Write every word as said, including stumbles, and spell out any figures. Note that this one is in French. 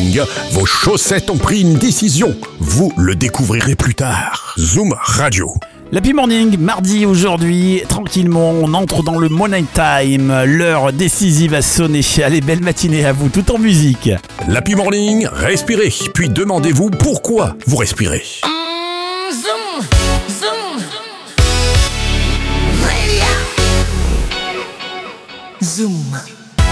Morning, vos chaussettes ont pris une décision. Vous le découvrirez plus tard. Zoom Radio. L'Happy Morning, mardi aujourd'hui, tranquillement, on entre dans le Money Time. L'heure décisive a sonné. Allez, belle matinée à vous, tout en musique. L'Happy Morning, respirez, puis demandez-vous pourquoi vous respirez. Mm, zoom, zoom, radio. Zoom.